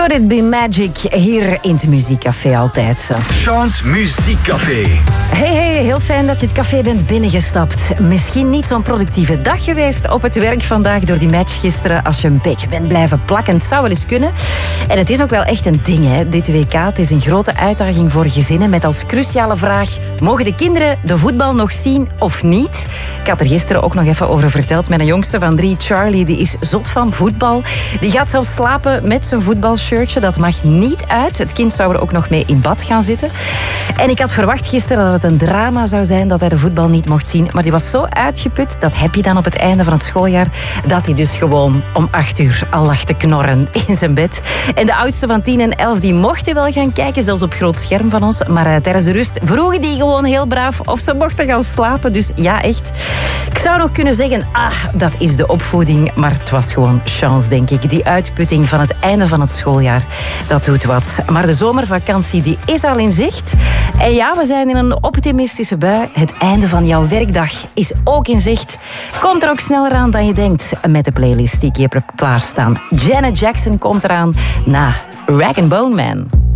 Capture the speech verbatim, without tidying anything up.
Could it be magic hier in het Muziekcafé altijd. Sean's Muziekcafé. Hey, hey, heel fijn dat je het café bent binnengestapt. Misschien niet zo'n productieve dag geweest op het werk vandaag door die match gisteren. Als je een beetje bent blijven plakken, het zou wel eens kunnen. En het is ook wel echt een ding, hè, dit W K. Het is een grote uitdaging voor gezinnen met als cruciale vraag: mogen de kinderen de voetbal nog zien of niet? Ik had er gisteren ook nog even over verteld. Mijn jongste van drie, Charlie, die is zot van voetbal. Die gaat zelfs slapen met zijn voetbalshirtje. Dat mag niet uit. Het kind zou er ook nog mee in bad gaan zitten. En ik had verwacht gisteren dat het een drama zou zijn dat hij de voetbal niet mocht zien. Maar die was zo uitgeput, dat heb je dan op het einde van het schooljaar, dat hij dus gewoon om acht uur al lag te knorren in zijn bed. En de oudste van tien en elf, die mochten wel gaan kijken, zelfs op groot scherm van ons. Maar uh, tijdens de rust vroegen die gewoon heel braaf of ze mochten gaan slapen. Dus ja, echt. Ik zou nog kunnen zeggen, ah, dat is de opvoeding. Maar het was gewoon chance, denk ik. Die uitputting van het einde van het schooljaar, dat doet wat. Maar de zomervakantie, die is al in zicht. En ja, we zijn in een optimistische bui. Het einde van jouw werkdag is ook in zicht. Komt er ook sneller aan dan je denkt met de playlist die ik hier heb klaarstaan. Janet Jackson komt eraan na Rag and Bone Man.